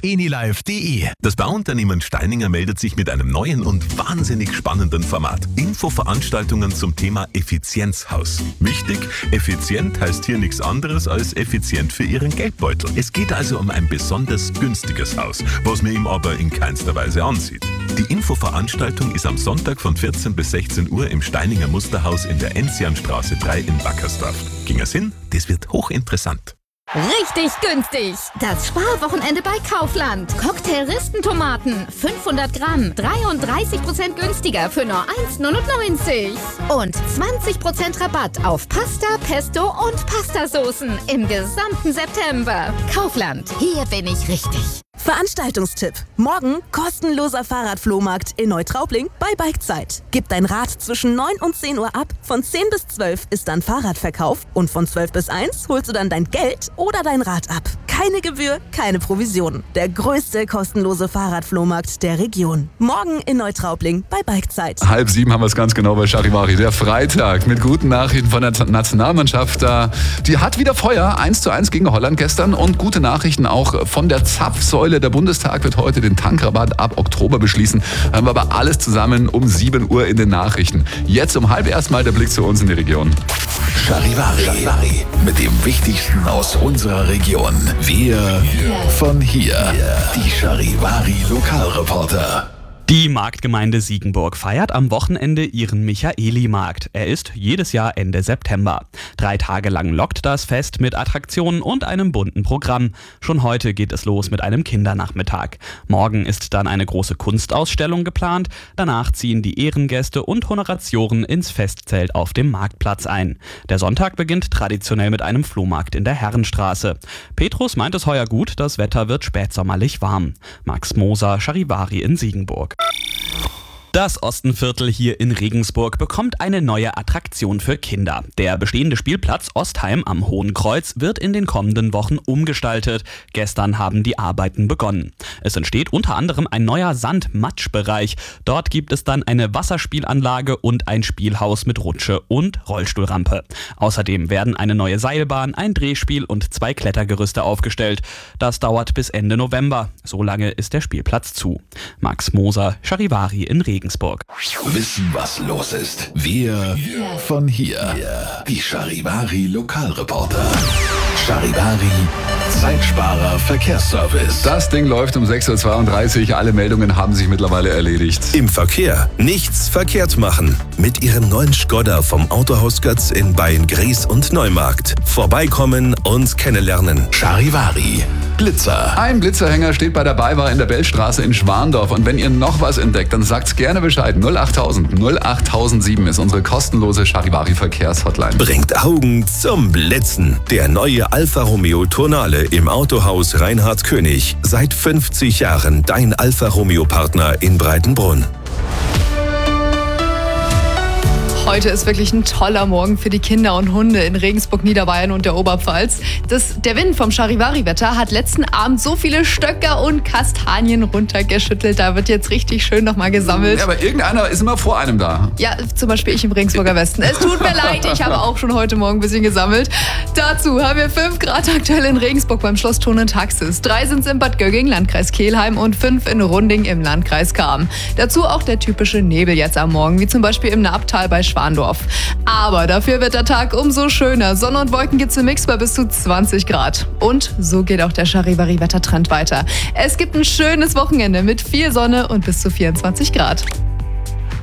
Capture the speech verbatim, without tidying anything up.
enilive punkt de. Das Bauunternehmen Steininger meldet sich mit einem neuen und wahnsinnig spannenden Format. Infoveranstaltungen zum Thema Effizienzhaus. Wichtig, effizient heißt hier nichts anderes als effizient für Ihren Geldbeutel. Es geht also um ein besonders günstiges Haus, was man ihm aber in keinster Weise ansieht. Die Infoveranstaltung ist am Sonntag von vierzehn bis sechzehn Uhr im Steininger Musterhaus in der Enzianstraße drei in Wackersdorf. Ging es hin? Das wird hochinteressant. Richtig günstig! Das Sparwochenende bei Kaufland. Cocktail-Ristentomaten, fünfhundert Gramm, dreiunddreißig Prozent günstiger für nur eins Komma neunundneunzig. Und zwanzig Prozent Rabatt auf Pasta, Pesto und Pastasoßen im gesamten September. Kaufland, hier bin ich richtig. Veranstaltungstipp. Morgen kostenloser Fahrradflohmarkt in Neutraubling bei Bikezeit. Gib dein Rad zwischen neun und zehn Uhr ab. Von zehn bis zwölf ist dann Fahrradverkauf und von zwölf bis eins holst du dann dein Geld oder dein Rad ab. Keine Gebühr, keine Provision. Der größte kostenlose Fahrradflohmarkt der Region. Morgen in Neutraubling bei Bikezeit. Halb sieben haben wir es ganz genau bei Charivari. Der Freitag mit guten Nachrichten von der Nationalmannschaft. Die hat wieder Feuer. eins zu eins gegen Holland gestern. Und gute Nachrichten auch von der Zapfsäule. Der Bundestag wird heute den Tankrabatt ab Oktober beschließen. Hören wir aber alles zusammen um sieben Uhr in den Nachrichten. Jetzt um halb erstmal der Blick zu uns in die Region. Charivari. Charivari. Mit dem Wichtigsten aus unserer Region. Wir von hier. Die Charivari Lokalreporter. Die Marktgemeinde Siegenburg feiert am Wochenende ihren Michaeli-Markt. Er ist jedes Jahr Ende September. Drei Tage lang lockt das Fest mit Attraktionen und einem bunten Programm. Schon heute geht es los mit einem Kindernachmittag. Morgen ist dann eine große Kunstausstellung geplant. Danach ziehen die Ehrengäste und Honoratioren ins Festzelt auf dem Marktplatz ein. Der Sonntag beginnt traditionell mit einem Flohmarkt in der Herrenstraße. Petrus meint es heuer gut, das Wetter wird spätsommerlich warm. Max Moser, Charivari in Siegenburg. Das Ostenviertel hier in Regensburg bekommt eine neue Attraktion für Kinder. Der bestehende Spielplatz Ostheim am Hohen Kreuz wird in den kommenden Wochen umgestaltet. Gestern haben die Arbeiten begonnen. Es entsteht unter anderem ein neuer Sand-Matsch-Bereich. Dort gibt es dann eine Wasserspielanlage und ein Spielhaus mit Rutsche und Rollstuhlrampe. Außerdem werden eine neue Seilbahn, ein Drehspiel und zwei Klettergerüste aufgestellt. Das dauert bis Ende November. So lange ist der Spielplatz zu. Max Moser, Charivari in Regensburg. Wissen, was los ist. Wir von hier. Die Charivari Lokalreporter. Charivari Zeitsparer Verkehrsservice. Das Ding läuft um sechs Uhr zweiunddreißig. Alle Meldungen haben sich mittlerweile erledigt. Im Verkehr nichts verkehrt machen. Mit Ihrem neuen Skoda vom Autohaus Götz in Beyen-Gries und Neumarkt. Vorbeikommen und kennenlernen. Charivari Blitzer. Ein Blitzerhänger steht bei der BayWa in der Bellstraße in Schwandorf. Und wenn ihr noch was entdeckt, dann sagt's gerne Bescheid. null achttausend null achttausendsieben ist unsere kostenlose Charivari Verkehrshotline. Bringt Augen zum Blitzen. Der neue Alfa Romeo Tonale im Autohaus Reinhard König. Seit fünfzig Jahren dein Alfa Romeo Partner in Breitenbrunn. Heute ist wirklich ein toller Morgen für die Kinder und Hunde in Regensburg, Niederbayern und der Oberpfalz. Das, der Wind vom Charivari-Wetter hat letzten Abend so viele Stöcker und Kastanien runtergeschüttelt. Da wird jetzt richtig schön nochmal gesammelt. Ja, aber irgendeiner ist immer vor einem da. Ja, zum Beispiel ich im Regensburger Westen. Es tut mir leid, ich habe auch schon heute Morgen ein bisschen gesammelt. Dazu haben wir fünf Grad aktuell in Regensburg beim Schloss Thun und Taxis. Drei sind es in Bad Gögging, Landkreis Kelheim und fünf in Runding im Landkreis Cham. Dazu auch der typische Nebel jetzt am Morgen, wie zum Beispiel im Naabtal bei Schwandorf. Aber dafür wird der Tag umso schöner. Sonne und Wolken gibt's im Mix bei bis zu zwanzig Grad. Und so geht auch der Charivari-Wettertrend weiter. Es gibt ein schönes Wochenende mit viel Sonne und bis zu vierundzwanzig Grad.